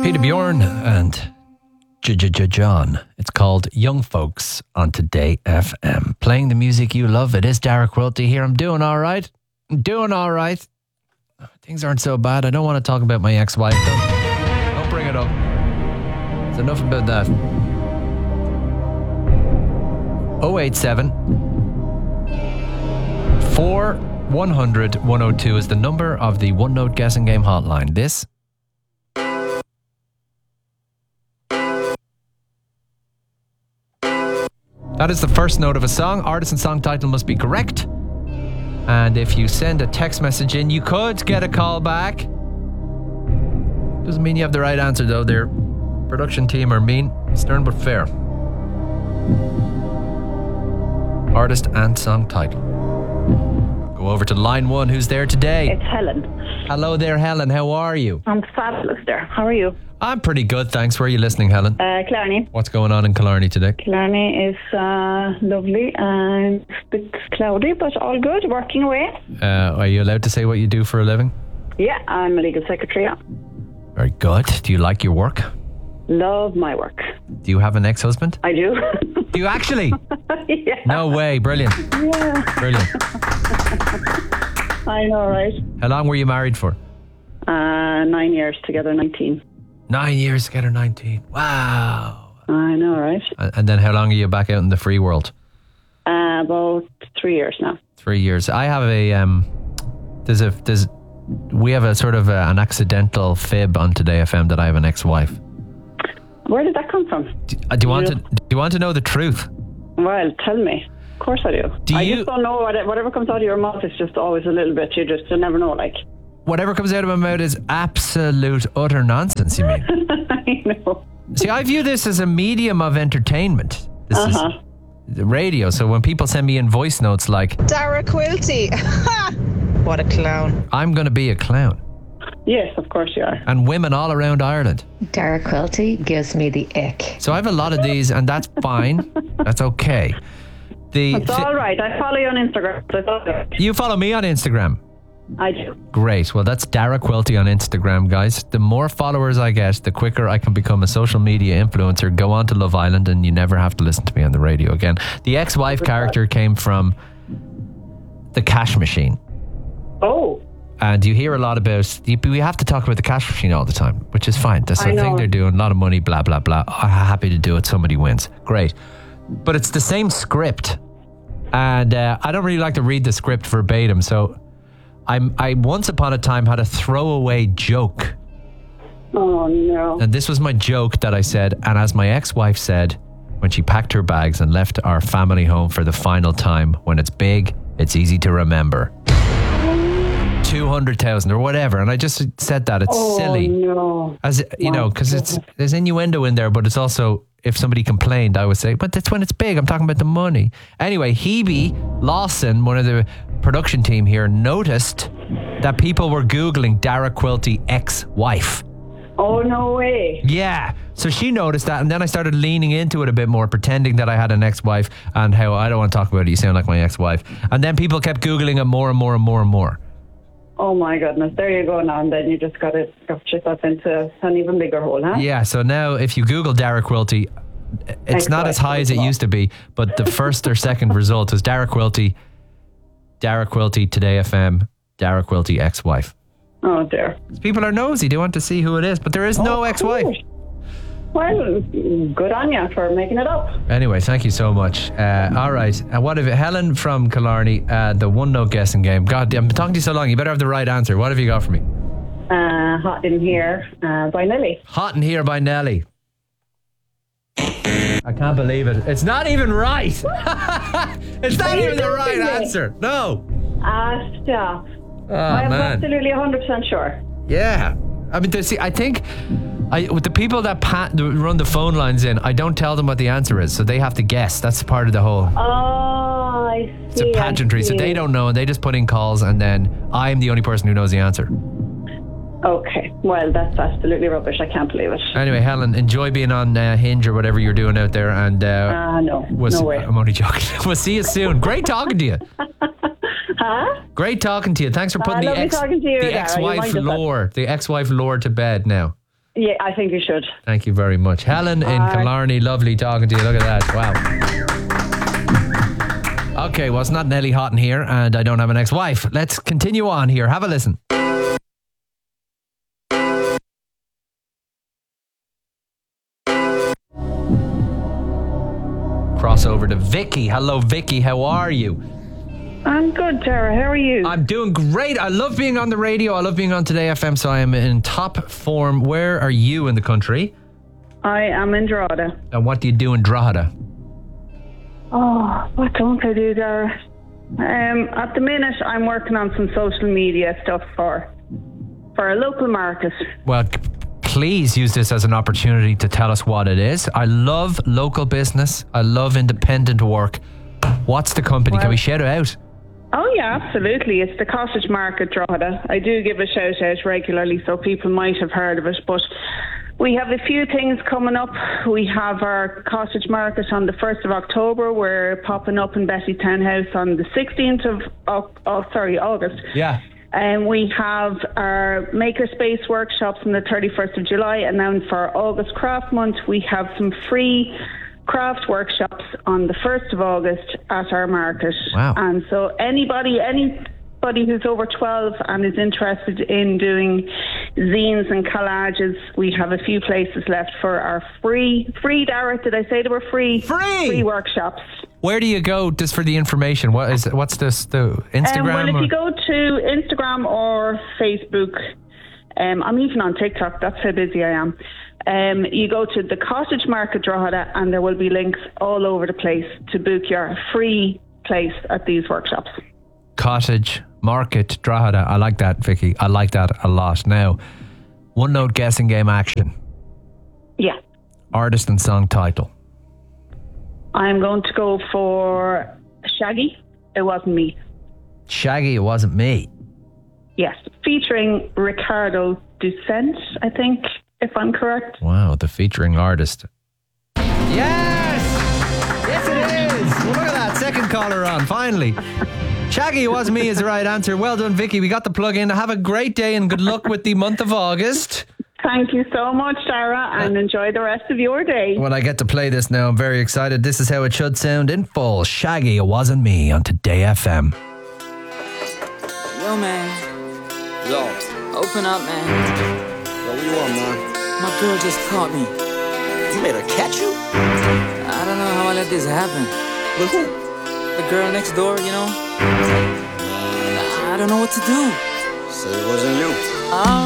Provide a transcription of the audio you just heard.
Peter Bjorn and John. It's called Young Folks on Today FM. Playing the music you love. It is Dara Quilty here. I'm doing all right. Things aren't so bad. I don't want to talk about my ex-wife. Don't bring it up. It's enough about that. 087 4100 102 is the number of the One Note Guessing Game hotline. This that is the first note of a song. Artist and song title must be correct. And if you send a text message in, you could get a call back. Doesn't mean you have the right answer, though. Their production team are mean, stern but fair. Artist and song title. Go over to line 1. Who's there today? It's Helen. Hello there, Helen. How are you? I'm fabulous there. How are you? I'm pretty good, thanks. Where are you listening, Helen? Killarney. What's going on in Killarney today? Killarney is lovely and a bit cloudy, but all good. Working away. Are you allowed to say what you do for a living? Yeah, I'm a legal secretary. Yeah. Very good. Do you like your work? Love my work. Do you have an ex-husband? I do. Do you actually? Yeah. No way. Brilliant. Yeah. Brilliant. I know, right? How long were you married for? 9 years together, 19. 9 years together, 19. Wow. I know, right? And then how long are you back out in the free world? About 3 years now. 3 years. I have we have a sort of an accidental fib on Today FM that I have an ex-wife. Where did that come from? Do you want to know the truth? Well, tell me. Of course I do. I you- just don't know. Whatever comes out of your mouth is just always a little bit. You never know, like. Whatever comes out of my mouth is absolute, utter nonsense, you mean? I know. See, I view this as a medium of entertainment. This is the radio. So when people send me in voice notes like, Dara Quilty. What a clown. I'm going to be a clown. Yes, of course you are. And women all around Ireland. Dara Quilty gives me the ick. So I have a lot of these, and that's fine. That's okay. It's all right. I follow you on Instagram. That's all good. You follow me on Instagram? I do. Great. Well, that's Dara Quilty on Instagram, guys. The more followers I get, the quicker I can become a social media influencer, go on to Love Island, and you never have to listen to me on the radio again. The ex-wife character came from The Cash Machine. Oh. And you hear a lot about, we have to talk about the cash machine all the time, which is fine. That's the thing they're doing, a lot of money, blah, blah, blah. I'm happy to do it, somebody wins. Great. But it's the same script. And I don't really like to read the script verbatim, so I once upon a time had a throwaway joke. Oh, no. And this was my joke that I said, and as my ex-wife said, when she packed her bags and left our family home for the final time, when it's big, it's easy to remember. 200,000 or whatever, and I just said that it's silly. No. As you know, because there's innuendo in there, but it's also, if somebody complained, I would say, but that's when it's big. I'm talking about the money. Anyway, Hebe Lawson, one of the production team here, noticed that people were Googling Dara Quilty ex-wife. Oh, no way. Yeah. So she noticed that, and then I started leaning into it a bit more, pretending that I had an ex-wife and how I don't want to talk about it. You sound like my ex-wife. And then people kept Googling it more and more and more and more. Oh my goodness, there you go now, and then you just got yourself into an even bigger hole, huh? Yeah, so now if you Google Dara Quilty, it's not as high as it used to be, but the first or second result is Dara Quilty, Today FM, Dara Quilty ex-wife. Oh dear. People are nosy, they want to see who it is, but there is no ex-wife. Cool. Well, good on you for making it up. Anyway, thank you so much. All right. What have you, Helen from Killarney, the One Note Guessing Game. God, I've been talking to you so long. You better have the right answer. What have you got for me? Hot in Here by Nelly. Hot in Here by Nelly. I can't believe it. It's not even right. It's not even the right answer. No. Stop. Oh, I'm man. absolutely 100% sure. Yeah. I mean, I think with the people that run the phone lines in, I don't tell them what the answer is, so they have to guess. That's part of the whole. Oh, I see. It's a pageantry, so they don't know, and they just put in calls, and then I'm the only person who knows the answer. Okay. Well, that's absolutely rubbish. I can't believe it. Anyway, Helen, enjoy being on Hinge or whatever you're doing out there, and no way. I'm only joking. We'll see you soon. Great talking to you. Huh? Great talking to you. Thanks for putting the lovely talking to you, Dara. ex-wife You mind lore to bed now. Yeah, I think you should. Thank you very much. Helen in Killarney, lovely talking to you. Look at that. Wow. Okay, well, it's not Nelly Houghton here, and I don't have an ex-wife. Let's continue on here. Have a listen. Cross over to Vicky. Hello, Vicky. How are you? I'm good, Tara. How are you? I'm doing great. I love being on the radio. I love being on Today FM, so I am in top form. Where are you in the country? I am in Drogheda. And what do you do in Drogheda? Oh, what don't I do there? At the minute, I'm working on some social media stuff for a local market. Well, please use this as an opportunity to tell us what it is. I love local business. I love independent work. What's the company? Can we shout it out? Oh, yeah, absolutely. It's the Cottage Market Drogheda. I do give a shout out regularly, so people might have heard of it, but we have a few things coming up. We have our Cottage Market on the 1st of October. We're popping up in Bettytown House on the 16th of August. Yeah. And we have our Makerspace workshops on the 31st of July. And then for August Craft Month, we have some free craft workshops on the 1st of August at our market. Wow. And so anybody who's over 12 and is interested in doing zines and collages, we have a few places left for our free, Darragh, did I say they were free? Free workshops. Where do you go just for the information? What's this, the Instagram? Well, if you go to Instagram or Facebook, I'm even on TikTok, that's how busy I am. You go to the Cottage Market Drogheda and there will be links all over the place to book your free place at these workshops. Cottage Market Drogheda. I like that, Vicky. I like that a lot. Now, one note guessing game action. Yeah. Artist and song title. I'm going to go for Shaggy, It Wasn't Me. Shaggy, It Wasn't Me. Yes, featuring Ricardo Ducent, I think, if I'm correct. Wow, the featuring artist. Yes! Yes, it is! Well, look at that. Second caller on, finally. Shaggy, It Wasn't Me is the right answer. Well done, Vicky. We got the plug in. Have a great day and good luck with the month of August. Thank you so much, Sarah, and enjoy the rest of your day. When I get to play this now, I'm very excited. This is how it should sound in full. Shaggy, It Wasn't Me on Today FM. Yo, man. Yo. Open up, man. Yo, what you want, man? My girl just caught me. You made her catch you? I don't know how I let this happen. With who? The girl next door, you know? I don't know what to do. Say it wasn't you.